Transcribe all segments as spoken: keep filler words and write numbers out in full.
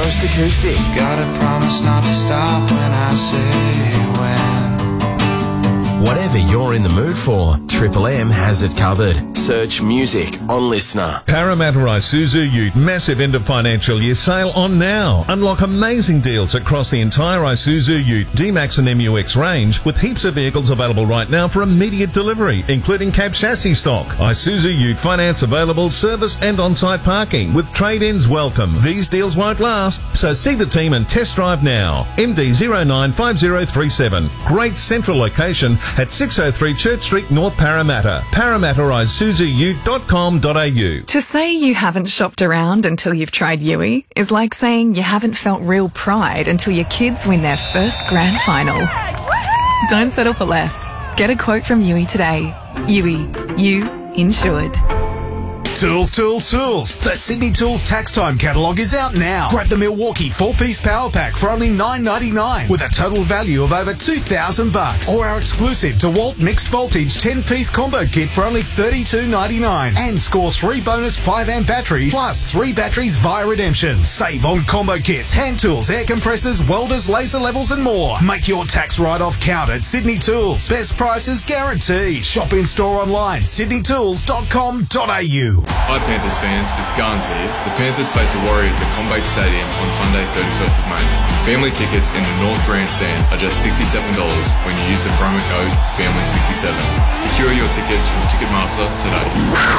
Coast Acoustic. Gotta promise not to stop when I say when. Whatever you're in the mood for, Triple M has it covered. Search music on Listener. Parramatta Isuzu Ute massive end of financial year sale on now. Unlock amazing deals across the entire Isuzu Ute, D-Max and M U X range with heaps of vehicles available right now for immediate delivery, including cab chassis stock. Isuzu Ute finance available, service and on-site parking with trade-ins welcome. These deals won't last, so see the team and test drive now. M D zero nine five zero three seven. Great central location at six oh three Church Street, North Parramatta. parramatta isuzu ute dot com dot a u. To say you haven't shopped around until you've tried Yui is like saying you haven't felt real pride until your kids win their first grand final. Don't settle for less. Get a quote from Yui today. Yui, you insured. Tools, tools, tools. The Sydney Tools Tax Time catalogue is out now. Grab the Milwaukee four-piece power pack for only nine ninety-nine with a total value of over two thousand bucks. Or our exclusive DeWalt mixed voltage ten-piece combo kit for only thirty-two ninety-nine. And score three bonus five amp batteries plus three batteries via redemption. Save on combo kits, hand tools, air compressors, welders, laser levels and more. Make your tax write-off count at Sydney Tools. Best prices guaranteed. Shop in store online, sydney tools dot com dot a u. Hi Panthers fans, it's Garns here. The Panthers face the Warriors at CommBank Stadium on Sunday thirty-first of May. Family tickets in the North Grandstand are just sixty-seven dollars when you use the promo code family sixty-seven. Secure your tickets from Ticketmaster today.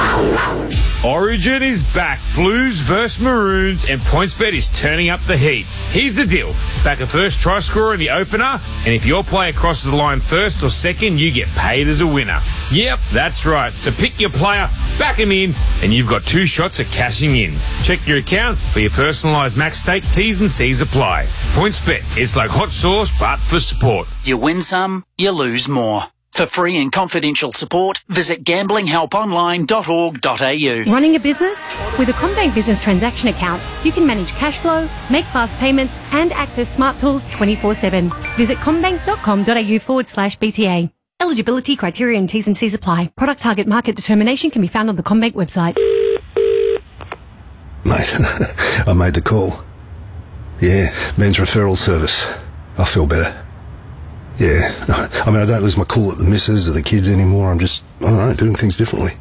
Origin is back. Blues versus Maroons, and PointsBet is turning up the heat. Here's the deal. Back a first try scorer in the opener, and if your player crosses the line first or second, you get paid as a winner. Yep, that's right. So pick your player, back him in, and you've got two shots at cashing in. Check your account for your personalised max stake. T's and C's apply. PointsBet is like hot sauce, but for support. You win some, you lose more. For free and confidential support, visit gambling help online dot org dot a u. Running a business? With a CommBank Business Transaction Account, you can manage cash flow, make fast payments, and access smart tools twenty-four seven. Visit commbank dot com dot a u forward slash B T A. Eligibility, criteria and T's and C's apply. Product target market determination can be found on the CommBank website. Mate, I made the call. Yeah, men's referral service. I feel better. Yeah, I mean, I don't lose my cool at the missus or the kids anymore. I'm just, I don't know, doing things differently.